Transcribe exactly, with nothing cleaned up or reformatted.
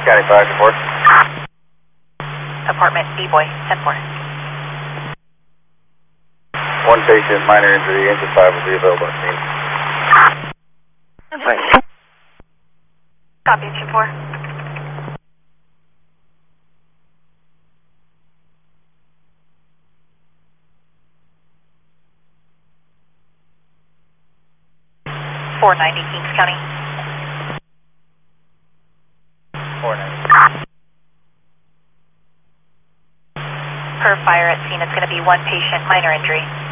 County five, report. Apartment B-Boy, ten four. One patient, minor injury, engine five will be available at scene. Thanks. Copy, two four. four ninety Kings County. four ninety. Per fire at scene, it's going to be one patient, minor injury.